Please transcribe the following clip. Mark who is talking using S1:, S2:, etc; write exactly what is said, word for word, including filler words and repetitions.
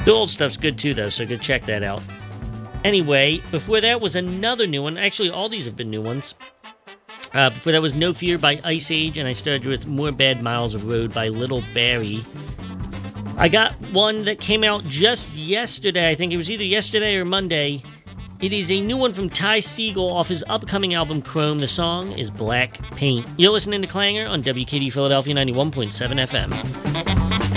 S1: The old stuff's good too, though, so go check that out. Anyway, before that was another new one. Actually, all these have been new ones. Uh, before that was No Fear by Ice Age, and I started with More Bad Miles of Road by Little Barrie. I got one that came out just yesterday. I think it was either yesterday or Monday. It is a new one from Ty Segall off his upcoming album Chrome. The song is Black Paint. You're listening to Clanger on W K D Philadelphia ninety-one point seven F M.